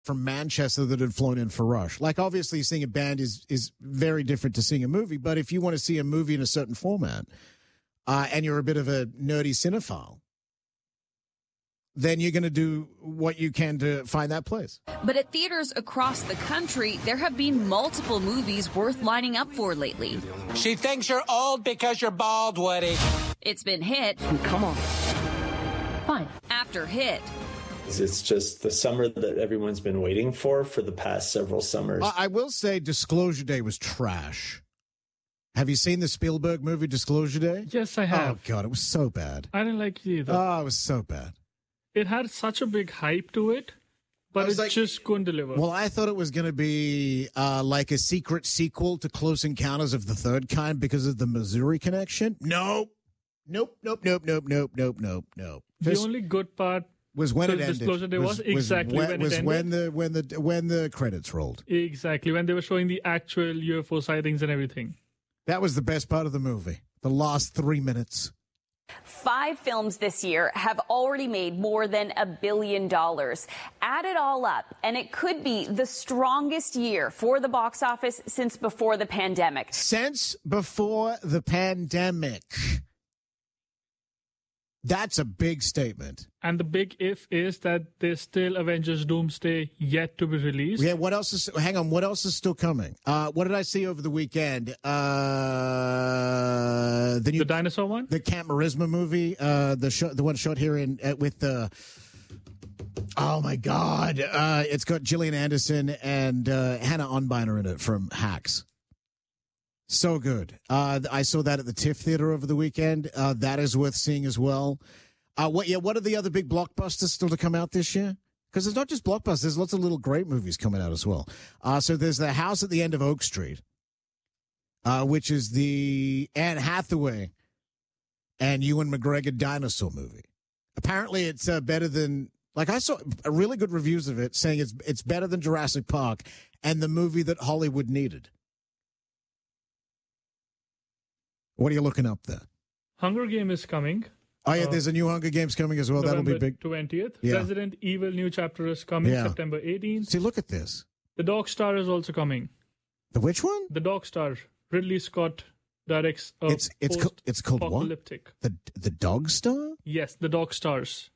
from Manchester that had flown in for Rush. Like, obviously, seeing a band is very different to seeing a movie, but if you want to see a movie in a certain format, and you're a bit of a nerdy cinephile, then you're going to do what you can to find that place. But at theaters across the country, there have been multiple movies worth lining up for lately. She thinks you're old because you're bald, Woody. It's been hit. Come on. Fine. After hit. It's just the summer that everyone's been waiting for the past several summers. I will say Disclosure Day was trash. Have you seen the Spielberg movie Disclosure Day? Yes, I have. Oh, God, it was so bad. I didn't like it either. Oh, it was so bad. It had such a big hype to it, but it just couldn't deliver. Well, I thought it was going to be like a secret sequel to Close Encounters of the Third Kind because of the Missouri connection. Nope. Nope. The only good part was when it ended. Disclosure Day was exactly when it ended. when the credits rolled. Exactly, when they were showing the actual UFO sightings and everything. That was the best part of the movie. The last 3 minutes. 5 films this year have already made more than $1 billion. Add it all up, and it could be the strongest year for the box office since before the pandemic. Since before the pandemic. That's a big statement. And the big if is that there's still Avengers Doomsday yet to be released. Yeah, what else is still coming? What did I see over the weekend? The dinosaur one? The Camp Marisma movie, the one shot here with the oh my God. It's got Gillian Anderson and Hannah Onbeiner in it from Hacks. So good. I saw that at the TIFF Theater over the weekend. That is worth seeing as well. What are the other big blockbusters still to come out this year? Because it's not just blockbusters. There's lots of little great movies coming out as well. So there's The House at the End of Oak Street, which is the Anne Hathaway and Ewan McGregor dinosaur movie. Apparently it's better than, like, I saw really good reviews of it saying it's better than Jurassic Park and the movie that Hollywood needed. What are you looking up there? Hunger Game is coming. Oh, yeah, there's a new Hunger Games coming as well. November That'll be big. 20th. Yeah. Resident Evil new chapter is coming September 18th. See, look at this. The Dog Star is also coming. The which one? The Dog Star. Ridley Scott directs a it's called what? The Dog Star? Yes, The Dog Stars.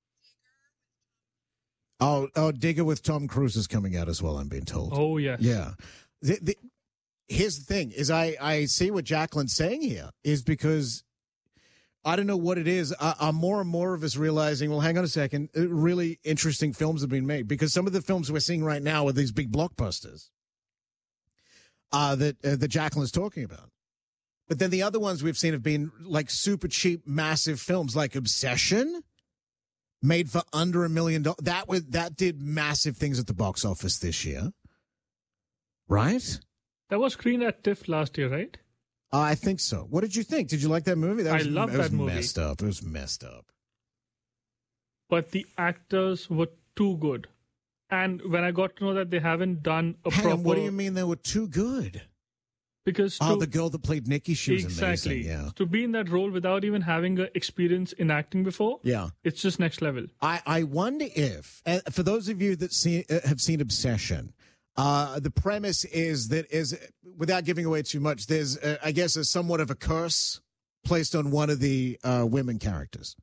Oh, Digger with Tom Cruise is coming out as well, I'm being told. Oh, yes. Yeah. Here's the thing, is I see what Jacqueline's saying here, is because I don't know what it is. More and more of us realizing, well, hang on a second, really interesting films have been made, because some of the films we're seeing right now are these big blockbusters that Jacqueline's talking about. But then the other ones we've seen have been like super cheap, massive films, like Obsession, made for under $1 million. That did massive things at the box office this year, right? That was screened at TIFF last year, right? I think so. What did you think? Did you like that movie? I love that movie. It was messed up. But the actors were too good. And when I got to know that they haven't done a proper... What do you mean they were too good? Because the girl that played Nikki, she was exactly. amazing. Yeah. To be in that role without even having experience in acting before, it's just next level. I wonder if, for those of you that have seen Obsession, the premise is without giving away too much, there's, I guess, somewhat of a curse placed on one of the women characters.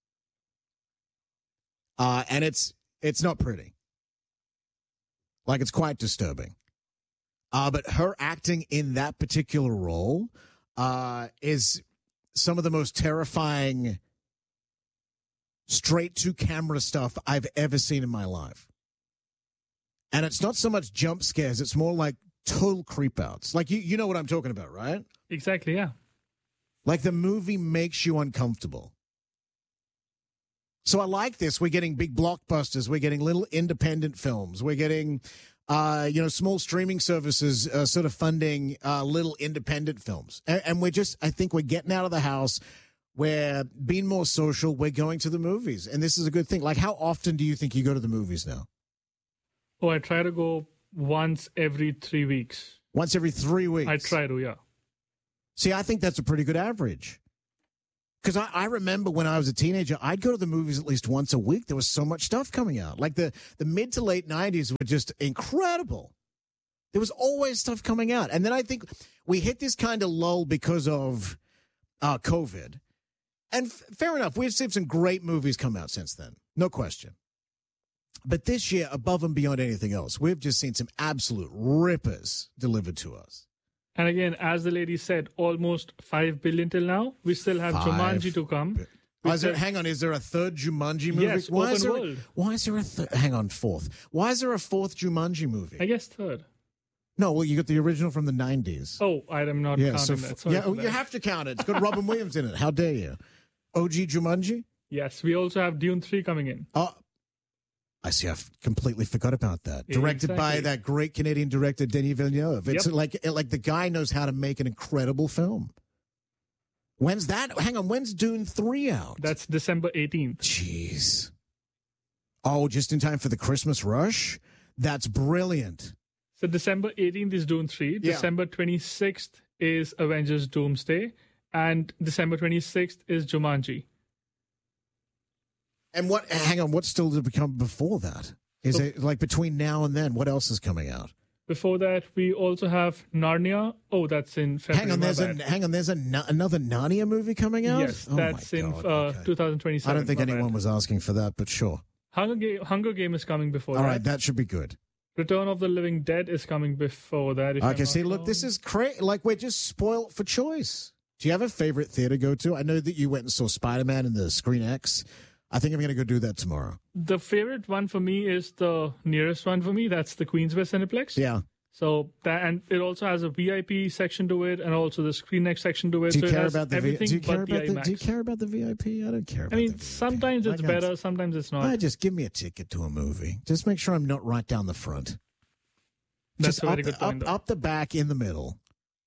And it's not pretty. Like, it's quite disturbing. But her acting in that particular role is some of the most terrifying straight-to-camera stuff I've ever seen in my life. And it's not so much jump scares. It's more like total creep-outs. Like, you know what I'm talking about, right? Exactly, yeah. Like, the movie makes you uncomfortable. So I like this. We're getting big blockbusters. We're getting little independent films. We're getting, small streaming services sort of funding little independent films. And I think we're getting out of the house. We're being more social. We're going to the movies. And this is a good thing. Like, how often do you think you go to the movies now? Oh, I try to go once every 3 weeks. Once every 3 weeks? I try to, yeah. See, I think that's a pretty good average. Because I remember when I was a teenager, I'd go to the movies at least once a week. There was so much stuff coming out. Like the mid to late 90s were just incredible. There was always stuff coming out. And then I think we hit this kind of lull because of COVID. And fair enough, we've seen some great movies come out since then. No question. But this year, above and beyond anything else, we've just seen some absolute rippers delivered to us. And again, as the lady said, almost 5 billion till now. We still have Jumanji to come. Hang on, is there a third Jumanji movie? Yes, open world. Why is there a hang on, fourth? Why is there a fourth Jumanji movie? I guess third. No, well, you got the original from the 90s. Oh, I am not counting that. Sorry you have to count it. It's got Robin Williams in it. How dare you? OG Jumanji? Yes, we also have Dune 3 coming in. Oh, I see. I completely forgot about that. Directed by that great Canadian director, Denis Villeneuve. It's like the guy knows how to make an incredible film. When's that? Hang on. When's Dune 3 out? That's December 18th. Jeez. Oh, just in time for the Christmas rush? That's brilliant. So December 18th is Dune 3. Yeah. December 26th is Avengers Doomsday. And December 26th is Jumanji. And what's still to become before that? Is it like between now and then? What else is coming out? Before that, we also have Narnia. Oh, that's in February. Hang on, there's another Narnia movie coming out? Yes, that's in 2027. I don't think anyone was asking for that, but sure. Hunger Game is coming before that. All right, that should be good. Return of the Living Dead is coming before that. Okay, see, look, this is crazy. Like, we're just spoiled for choice. Do you have a favorite theater to go to? I know that you went and saw Spider-Man in the Screen X. I think I'm going to go do that tomorrow. The favorite one for me is the nearest one for me. That's the Queensway Cineplex. Yeah. So that, and it also has a VIP section to it, and also the ScreenX section to it. Do you so care it has about the everything Do you care but about the IMAX. Do you care about the VIP? I don't care. About the VIP. Sometimes it's better, sometimes it's not. Just give me a ticket to a movie. Just make sure I'm not right down the front. That's just a very good point. Up the back, in the middle.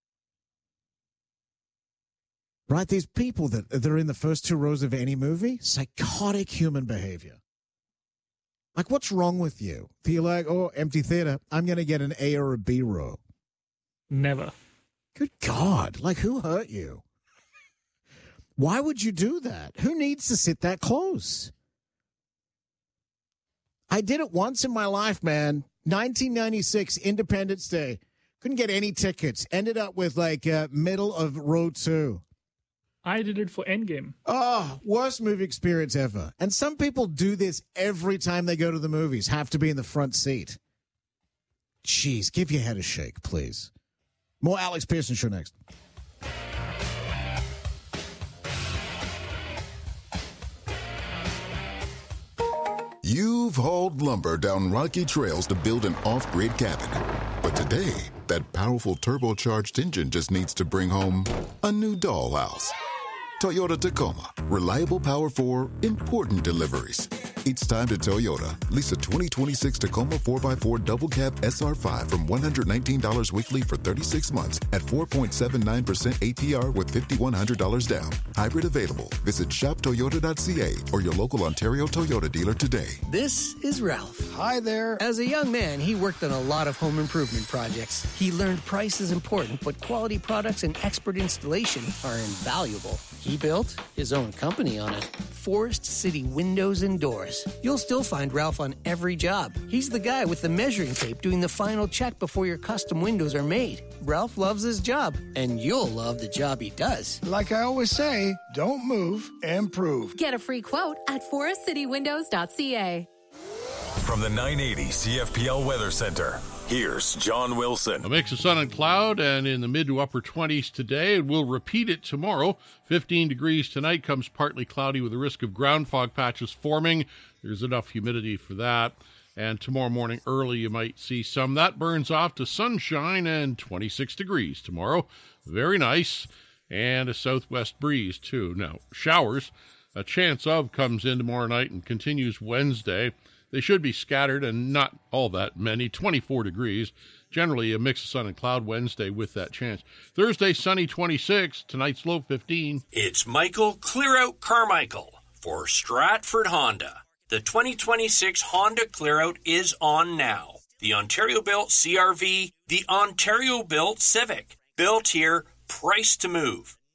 Right, these people that are in the first two rows of any movie, psychotic human behavior. Like, what's wrong with you? You're like, oh, empty theater, I'm going to get an A or a B row. Never. Good God. Like, who hurt you? Why would you do that? Who needs to sit that close? I did it once in my life, man. 1996, Independence Day. Couldn't get any tickets. Ended up with, middle of row 2. I did it for Endgame. Oh, worst movie experience ever. And some people do this every time they go to the movies, have to be in the front seat. Jeez, give your head a shake, please. More Alex Pearson Show next. You've hauled lumber down rocky trails to build an off-grid cabin. But today, that powerful turbocharged engine just needs to bring home a new dollhouse. Toyota Tacoma. Reliable power for important deliveries. It's time to Toyota. Lease a 2026 Tacoma 4x4 double cab SR5 from $119 weekly for 36 months at 4.79% APR with $5,100 down. Hybrid available. Visit shoptoyota.ca or your local Ontario Toyota dealer today. This is Ralph. Hi there. As a young man, he worked on a lot of home improvement projects. He learned price is important, but quality products and expert installation are invaluable. He built his own company on it. Forest City Windows and Doors. You'll still find Ralph on every job. He's the guy with the measuring tape doing the final check before your custom windows are made. Ralph loves his job, and you'll love the job he does. Like I always say, don't move, improve. Get a free quote at forestcitywindows.ca. From the 980 CFPL Weather Center, here's John Wilson. A mix of sun and cloud, and in the mid to upper 20s today. And we'll repeat it tomorrow. 15 degrees tonight, comes partly cloudy with a risk of ground fog patches forming. There's enough humidity for that. And tomorrow morning early, you might see some. That burns off to sunshine and 26 degrees tomorrow. Very nice. And a southwest breeze, too. Now, showers, a chance of, comes in tomorrow night and continues Wednesday. They should be scattered and not all that many, 24 degrees. Generally, a mix of sun and cloud Wednesday with that chance. Thursday, sunny 26. Tonight's low 15. It's Michael Clearout Carmichael for Stratford Honda. The 2026 Honda Clearout is on now. The Ontario-built CR-V, the Ontario-built Civic. Built here, priced to move.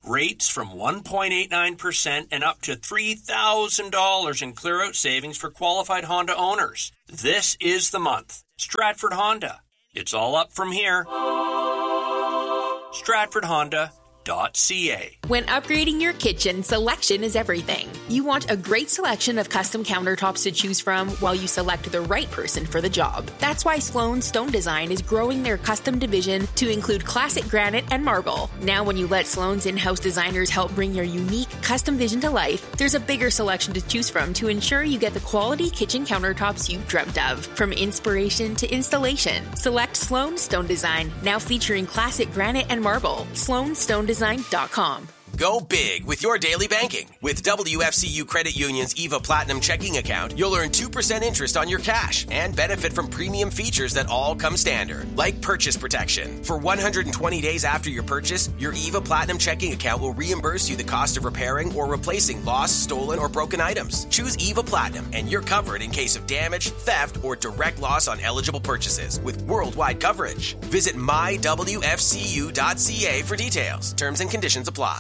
Rates from 1.89% and up to $3,000 in clear-out savings for qualified Honda owners. This is the month. Stratford Honda. It's all up from here. StratfordHonda.ca. When upgrading your kitchen, selection is everything. You want a great selection of custom countertops to choose from while you select the right person for the job. That's why Sloan Stone Design is growing their custom division to include classic granite and marble. Now when you let Sloan's in-house designers help bring your unique custom vision to life, there's a bigger selection to choose from to ensure you get the quality kitchen countertops you've dreamt of. From inspiration to installation, select Sloan Stone Design, now featuring classic granite and marble. SloanStoneDesign.com. Go big with your daily banking. With WFCU Credit Union's EVA Platinum checking account, you'll earn 2% interest on your cash and benefit from premium features that all come standard, like purchase protection. For 120 days after your purchase, your EVA Platinum checking account will reimburse you the cost of repairing or replacing lost, stolen, or broken items. Choose EVA Platinum and you're covered in case of damage, theft, or direct loss on eligible purchases with worldwide coverage. Visit mywfcu.ca for details. Terms and conditions apply.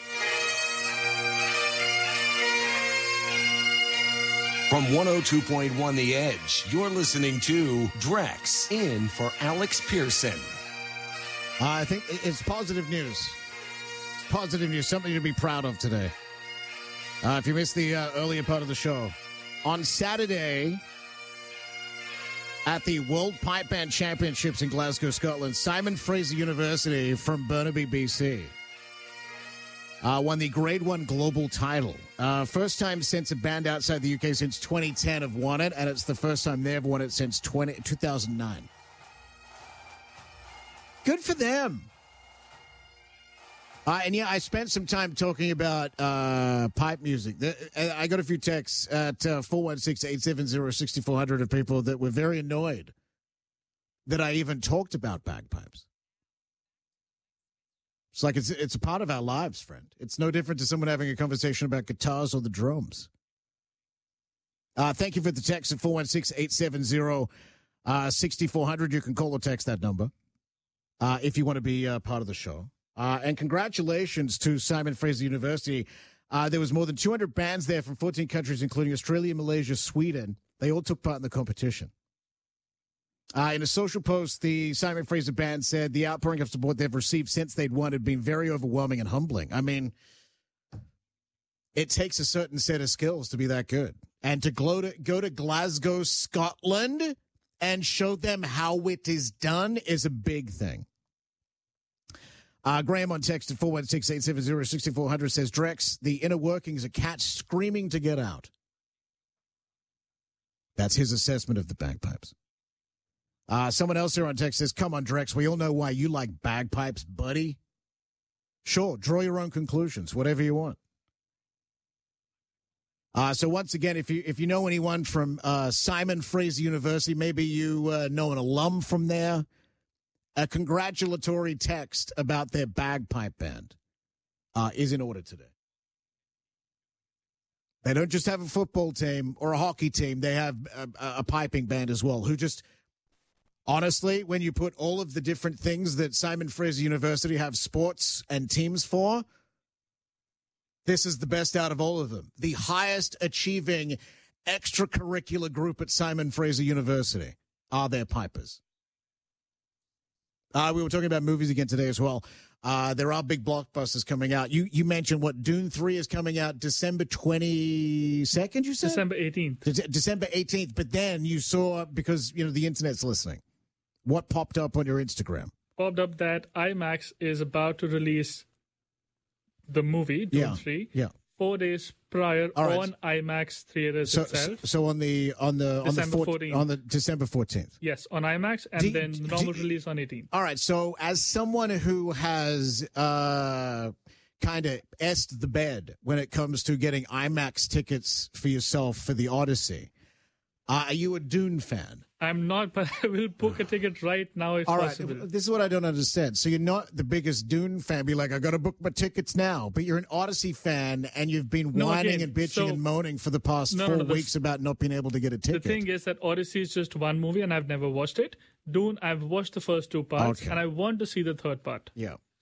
From 102.1 The Edge, you're listening to Drex, in for Alex Pearson. I think it's positive news. It's positive news, something to be proud of today. If you missed the earlier part of the show, on Saturday at the World Pipe Band Championships in Glasgow, Scotland, Simon Fraser University from Burnaby, BC, won the Grade 1 global title. First time since a band outside the UK since 2010 have won it, and it's the first time they've won it since 2009. Good for them. And yeah, I spent some time talking about pipe music. I got a few texts at 416-870-6400 of people that were very annoyed that I even talked about bagpipes. It's like it's a part of our lives, friend. It's no different to someone having a conversation about guitars or the drums. Thank you for the text at 416-870-6400. You can call or text that number if you want to be part of the show. And congratulations to Simon Fraser University. There was more than 200 bands there from 14 countries, including Australia, Malaysia, Sweden. They all took part in the competition. In a social post, the Simon Fraser Band said the outpouring of support they've received since they'd won had been very overwhelming and humbling. I mean, it takes a certain set of skills to be that good. And to go to Glasgow, Scotland, and show them how it is done is a big thing. Graham on text at 416-870-6400 says, Drex, the inner workings of cats screaming to get out. That's his assessment of the bagpipes. Someone else here on text says, come on, Drex, we all know why you like bagpipes, buddy. Sure, draw your own conclusions, whatever you want. So once again, if you know anyone from Simon Fraser University, maybe you know an alum from there, a congratulatory text about their bagpipe band is in order today. They don't just have a football team or a hockey team. They have a piping band as well, who just... Honestly, when you put all of the different things that Simon Fraser University have sports and teams for, this is the best out of all of them. The highest achieving extracurricular group at Simon Fraser University are their pipers. We were talking about movies again today as well. There are big blockbusters coming out. You mentioned what Dune 3 is coming out December 22nd, you said? December 18th. December 18th. But then you saw, because, the internet's listening, what popped up on your Instagram? Popped up that IMAX is about to release the movie, Dune 3, 4 days prior on IMAX theaters itself. So on the December 14th. Yes, on IMAX, and then the normal release on 18th. All right, so as someone who has kind of essed the bed when it comes to getting IMAX tickets for yourself for the Odyssey, are you a Dune fan? I'm not, but I will book a ticket right now if possible. All right, this is what I don't understand. So you're not the biggest Dune fan. Be like, I got to book my tickets now. But you're an Odyssey fan, and you've been whining and bitching and moaning for the past 4 weeks about not being able to get a ticket. The thing is that Odyssey is just one movie, and I've never watched it. Dune, I've watched the first 2 parts, and I want to see the third part. Yeah.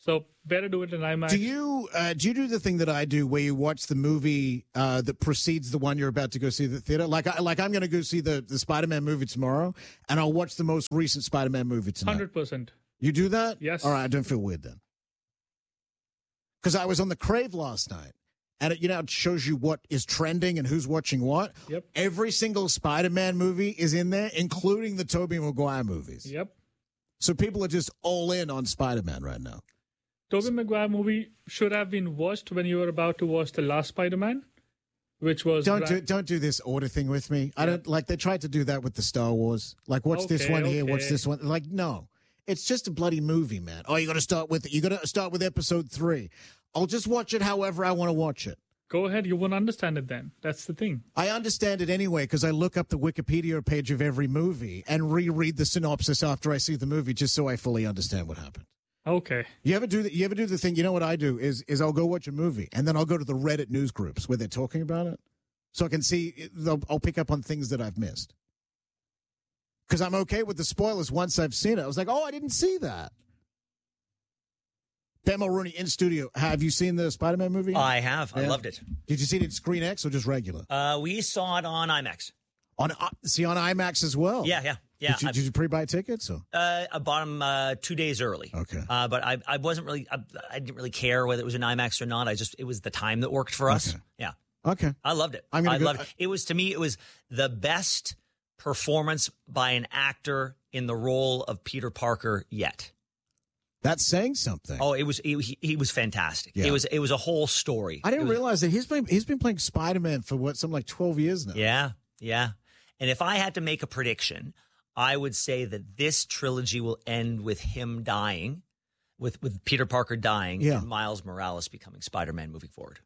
So better do it in IMAX. Do you do the thing that I do, where you watch the movie that precedes the one you're about to go see at the theater? Like I'm going to go see the Spider-Man movie tomorrow, and I'll watch the most recent Spider-Man movie tonight. 100%. You do that? Yes. All right, I don't feel weird then. Because I was on the Crave last night, and it shows you what is trending and who's watching what. Yep. Every single Spider-Man movie is in there, including the Tobey Maguire movies. Yep. So people are just all in on Spider-Man right now. Tobey Maguire movie should have been watched when you were about to watch the last Spider-Man, which was... Don't do this order thing with me. I don't like. They tried to do that with the Star Wars. Like, watch this one here, watch this one. Like, no. It's just a bloody movie, man. Oh, you got to start with episode 3. I'll just watch it however I want to watch it. Go ahead. You won't understand it then. That's the thing. I understand it anyway because I look up the Wikipedia page of every movie and reread the synopsis after I see the movie just so I fully understand what happened. Okay. You ever do the thing? You know what I do is I'll go watch a movie and then I'll go to the Reddit news groups where they're talking about it, so I can see. I'll pick up on things that I've missed. Because I'm okay with the spoilers once I've seen it. I was like, oh, I didn't see that. Ben Mulrooney in studio. Have you seen the Spider-Man movie? I have. Yeah. I loved it. Did you see it in Screen X or just regular? We saw it on IMAX. On IMAX as well? Yeah. Did you pre-buy tickets? Or? I bought them 2 days early. Okay. But I wasn't really. I didn't really care whether it was an IMAX or not. It was the time that worked for us. Okay. Yeah. Okay. I loved it. I loved it. It was, to me, it was the best performance by an actor in the role of Peter Parker yet. That's saying something. Oh, he was fantastic. Yeah. It was a whole story. I didn't realize that he's been playing Spider-Man for something like 12 years now. Yeah. And if I had to make a prediction, I would say that this trilogy will end with him dying, with Peter Parker dying, and Miles Morales becoming Spider-Man moving forward.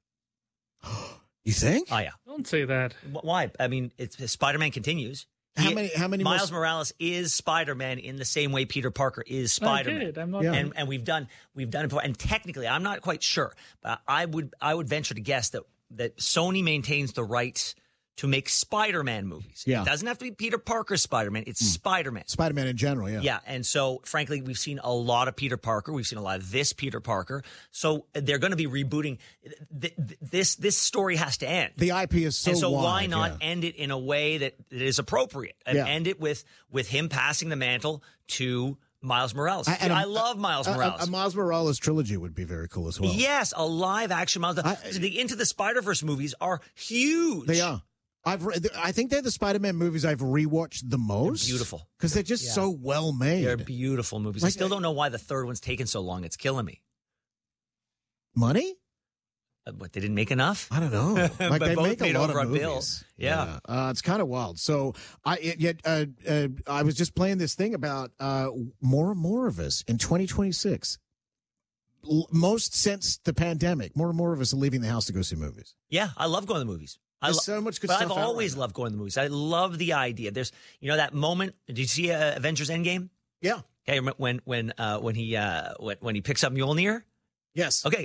You think? Oh, yeah. Don't say that. Why? I mean, Spider-Man continues. How many Miles Morales is Spider-Man in the same way Peter Parker is Spider-Man. I'm not. And we've done it before. And technically, I'm not quite sure, but I would venture to guess that Sony maintains the rights to make Spider-Man movies. Yeah. It doesn't have to be Peter Parker Spider-Man. It's Spider-Man. Spider-Man in general, yeah. Yeah, and so, frankly, we've seen a lot of Peter Parker. We've seen a lot of this Peter Parker. So they're going to be rebooting. This story has to end. The IP is so wide. And so why not end it in a way that is appropriate? And end it with him passing the mantle to Miles Morales. I love Miles Morales. A Miles Morales trilogy would be very cool as well. Yes, a live-action Miles. The Into the Spider-Verse movies are huge. They are. I think they're the Spider-Man movies I've rewatched the most. They're beautiful. Because they're just so well made. They're beautiful movies. I still don't know why the third one's taken so long. It's killing me. Money? But they didn't make enough? I don't know. Like they make a lot of movies. Bill. Yeah. It's kind of wild. So I was just playing this thing about more and more of us in 2026. Most since the pandemic, more and more of us are leaving the house to go see movies. Yeah, I love going to the movies. There's so much good stuff. I've always loved going to the movies. I love the idea. There's, that moment. Did you see Avengers Endgame? Yeah. Okay, when he picks up Mjolnir. Yes. Okay,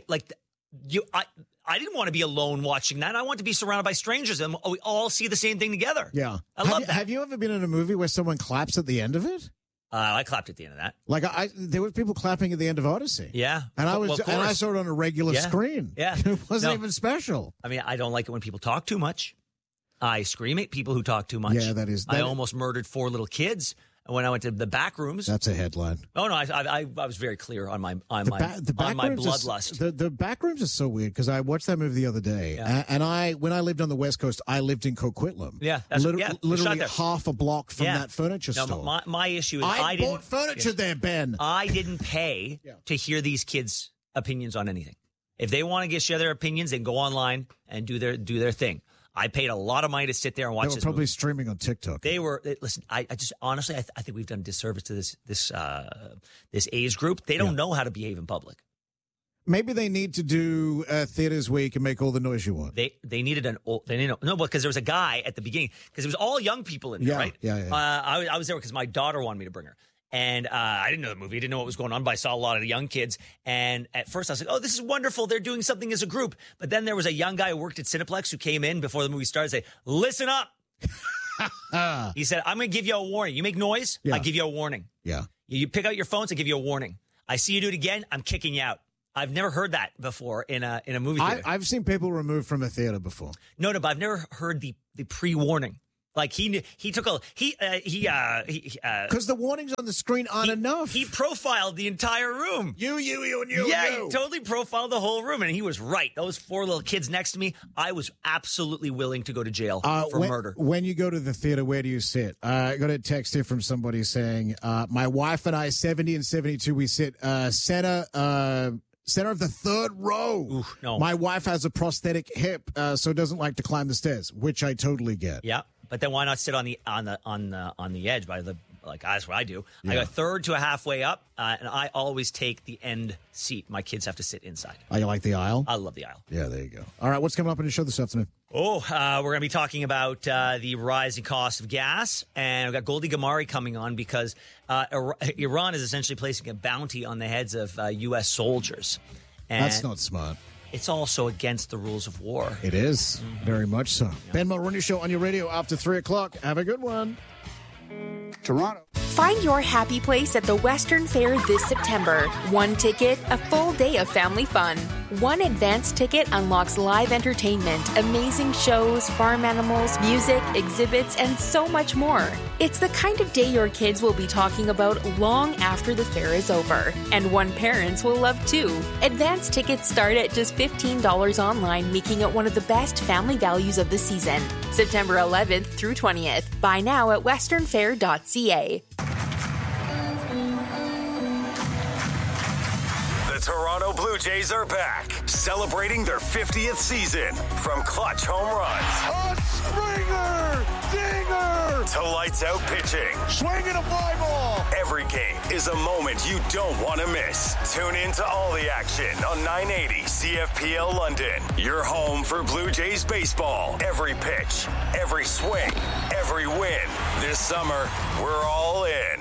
I didn't want to be alone watching that. I want to be surrounded by strangers and we all see the same thing together. Yeah. I love that. Have you ever been in a movie where someone claps at the end of it? I clapped at the end of that. Like there were people clapping at the end of Odyssey. Yeah, and I saw it on a regular screen. Yeah, it wasn't even special. I mean, I don't like it when people talk too much. I scream at people who talk too much. Yeah, I almost murdered 4 little kids when I went to the back rooms. That's a headline. Oh no, I was very clear on my bloodlust. The back rooms are so weird because I watched that movie the other day, and when I lived on the West Coast, I lived in Coquitlam. Yeah, literally half a block from that furniture store. No, my issue is I bought furniture there, Ben. I didn't pay to hear these kids' opinions on anything. If they want to share their opinions, then go online and do their thing. I paid a lot of money to sit there and watch this. They were probably movie. Streaming on TikTok. They were. Listen, I just honestly, I think we've done a disservice to this age group. They don't know how to behave in public. Maybe they need to do Theaters Week and make all the noise you want. They needed because there was a guy at the beginning because it was all young people in there, right? Yeah. I was there because my daughter wanted me to bring her. And I didn't know the movie. I didn't know what was going on, but I saw a lot of the young kids. And at first I was like, oh, this is wonderful. They're doing something as a group. But then there was a young guy who worked at Cineplex who came in before the movie started and said, listen up. He said, I'm going to give you a warning. You make noise, I give you a warning. Yeah. You pick out your phones, I give you a warning. I see you do it again, I'm kicking you out. I've never heard that before in a movie theater. I've seen people removed from a theater before. No, but I've never heard the pre-warning. Like he took a because the warnings on the screen aren't enough. He profiled the entire room. You. Yeah, he totally profiled the whole room, and he was right. Those 4 little kids next to me, I was absolutely willing to go to jail for murder. When you go to the theater, where do you sit? I got a text here from somebody saying, "My wife and I, 70 and 72, we sit center of the third row. Ooh, no. My wife has a prosthetic hip, so doesn't like to climb the stairs," which I totally get. Yeah. But then why not sit on the edge by the that's what I do. Yeah. I go third to a halfway up, and I always take the end seat. My kids have to sit inside. Oh, you like the aisle? I love the aisle. Yeah, there you go. All right, what's coming up in the show this afternoon? We're going to be talking about the rising cost of gas, and we've got Goldie Gamari coming on because Iran is essentially placing a bounty on the heads of U.S. soldiers. And that's not smart. It's also against the rules of war. It is. Very much so. Yeah. Ben Mulroney Show on your radio after 3 o'clock. Have a good one. Toronto. Find your happy place at the Western Fair this September. 1 ticket, a full day of family fun. 1 advance ticket unlocks live entertainment, amazing shows, farm animals, music, exhibits, and so much more. It's the kind of day your kids will be talking about long after the fair is over. And one parents will love too. Advance tickets start at just $15 online, making it one of the best family values of the season. September 11th through 20th. Buy now at westernfair.ca. The Toronto Blue Jays are back, celebrating their 50th season. From clutch home runs, a Springer, dinger, to lights out pitching, swinging a fly ball. Every game is a moment you don't want to miss. Tune in to all the action on 980 CFPL London. Your home for Blue Jays baseball. Every pitch, every swing, every win. This summer, we're all in.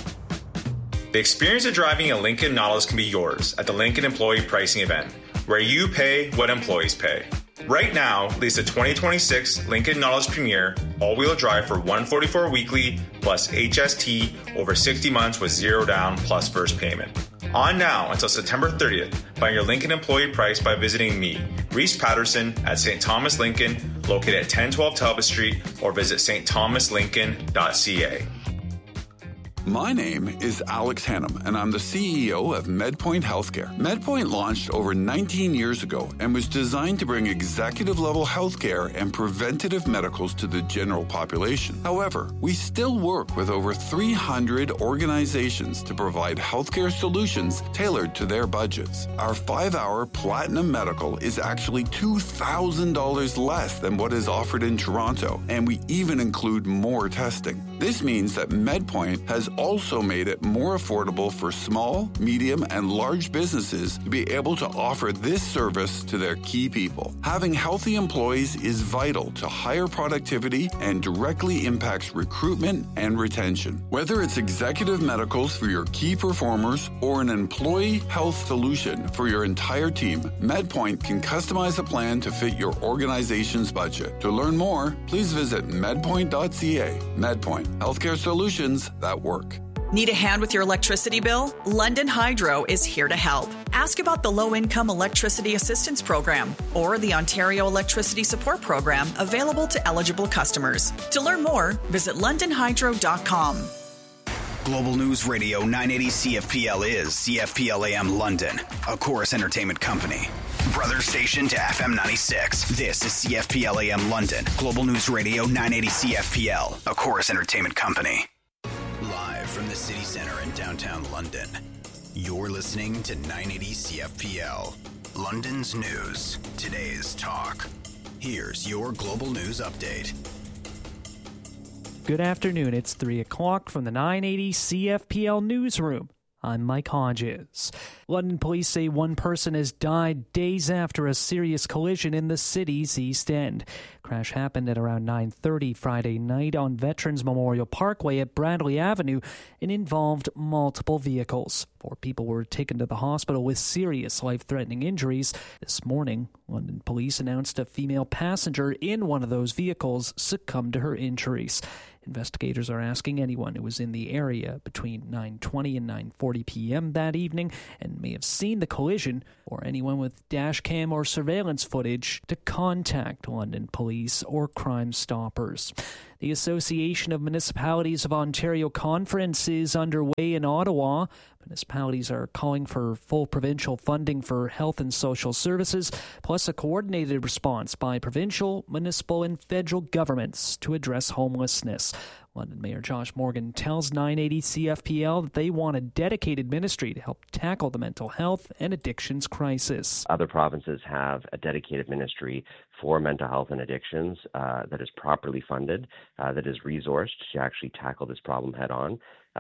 The experience of driving a Lincoln Nautilus can be yours at the Lincoln Employee Pricing Event, where you pay what employees pay. Right now, lease a 2026 Lincoln Nautilus Premier all-wheel drive for $144 weekly plus HST over 60 months with $0 down plus first payment. On now until September 30th. Find your Lincoln employee price by visiting me, Reese Patterson, at St. Thomas Lincoln, located at 1012 Talbot Street, or visit stthomaslincoln.ca. My name is Alex Hannum, and I'm the CEO of MedPoint Healthcare. MedPoint launched over 19 years ago and was designed to bring executive-level healthcare and preventative medicals to the general population. However, we still work with over 300 organizations to provide healthcare solutions tailored to their budgets. Our 5-hour Platinum Medical is actually $2,000 less than what is offered in Toronto, and we even include more testing. This means that MedPoint has also made it more affordable for small, medium, and large businesses to be able to offer this service to their key people. Having healthy employees is vital to higher productivity and directly impacts recruitment and retention. Whether it's executive medicals for your key performers or an employee health solution for your entire team, MedPoint can customize a plan to fit your organization's budget. To learn more, please visit medpoint.ca. MedPoint, healthcare solutions that work. Need a hand with your electricity bill? London Hydro is here to help. Ask about the Low-Income Electricity Assistance Program or the Ontario Electricity Support Program available to eligible customers. To learn more, visit londonhydro.com. Global News Radio 980 CFPL is CFPL AM London, a Chorus Entertainment company. Brother station to FM 96. This is CFPL AM London. Global News Radio 980 CFPL, a Chorus Entertainment company. Live from the city center in downtown London, you're listening to 980 CFPL. London's news, today's talk. Here's your Global News Update. Good afternoon. It's 3 o'clock from the 980 CFPL newsroom. I'm Mike Hodges. London police say one person has died days after a serious collision in the city's East End. Crash happened at around 9:30 Friday night on Veterans Memorial Parkway at Bradley Avenue and involved multiple vehicles. 4 people were taken to the hospital with serious life-threatening injuries. This morning, London police announced a female passenger in one of those vehicles succumbed to her injuries. Investigators are asking anyone who was in the area between 9:20 and 9:40 p.m. that evening and may have seen the collision, or anyone with dash cam or surveillance footage, to contact London Police or Crime Stoppers. The Association of Municipalities of Ontario conference is underway in Ottawa. Municipalities are calling for full provincial funding for health and social services, plus a coordinated response by provincial, municipal, and federal governments to address homelessness. London Mayor Josh Morgan tells 980 CFPL that they want a dedicated ministry to help tackle the mental health and addictions crisis. Other provinces have a dedicated ministry for mental health and addictions that is properly funded, that is resourced to actually tackle this problem head on.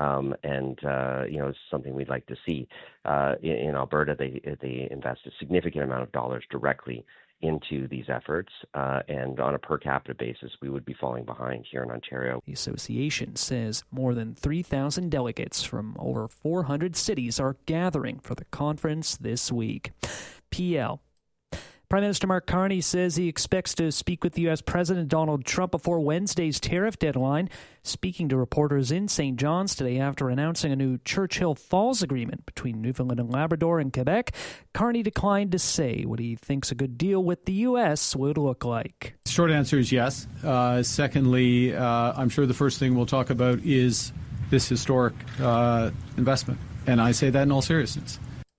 It's something we'd like to see. In Alberta, they invest a significant amount of dollars directly into these efforts, and on a per capita basis, we would be falling behind here in Ontario. The association says more than 3,000 delegates from over 400 cities are gathering for the conference this week. PL. Prime Minister Mark Carney says he expects to speak with U.S. President Donald Trump before Wednesday's tariff deadline. Speaking to reporters in St. John's today after announcing a new Churchill Falls agreement between Newfoundland and Labrador and Quebec, Carney declined to say what he thinks a good deal with the U.S. would look like. Short answer is yes. Secondly, I'm sure the first thing we'll talk about is this historic investment, and I say that in all seriousness.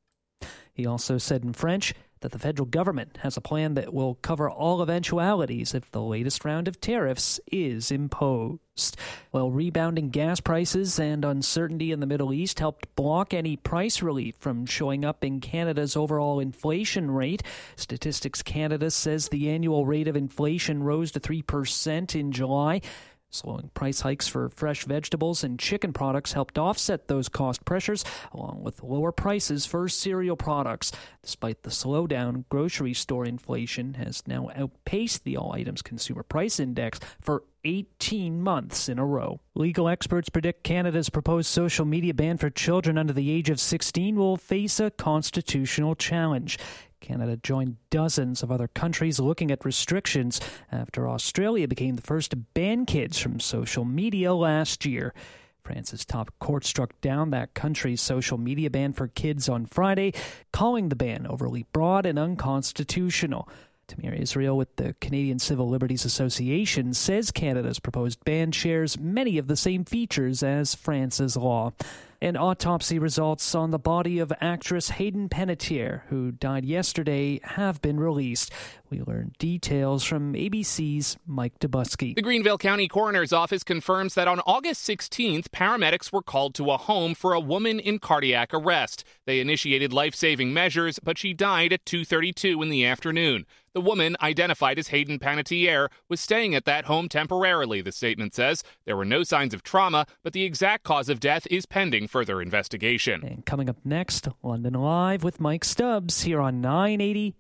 He also said in French that the federal government has a plan that will cover all eventualities if the latest round of tariffs is imposed. While rebounding gas prices and uncertainty in the Middle East helped block any price relief from showing up in Canada's overall inflation rate, Statistics Canada says the annual rate of inflation rose to 3% in July. Slowing price hikes for fresh vegetables and chicken products helped offset those cost pressures, along with lower prices for cereal products. Despite the slowdown, grocery store inflation has now outpaced the All Items Consumer Price Index for 18 months in a row. Legal experts predict Canada's proposed social media ban for children under the age of 16 will face a constitutional challenge. Canada joined dozens of other countries looking at restrictions after Australia became the first to ban kids from social media last year. France's top court struck down that country's social media ban for kids on Friday, calling the ban overly broad and unconstitutional. Tamir Israel with the Canadian Civil Liberties Association says Canada's proposed ban shares many of the same features as France's law. And autopsy results on the body of actress Hayden Panettiere, who died yesterday, have been released. We learned details from ABC's Mike Dubusky. The Greenville County Coroner's Office confirms that on August 16th, paramedics were called to a home for a woman in cardiac arrest. They initiated life-saving measures, but she died at 2:32 in the afternoon. The woman, identified as Hayden Panettiere, was staying at that home temporarily, the statement says. There were no signs of trauma, but the exact cause of death is pending further investigation. And coming up next, London Live with Mike Stubbs here on 980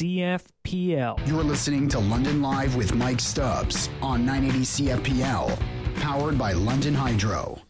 CFPL. You're listening to London Live with Mike Stubbs on 980 CFPL, powered by London Hydro.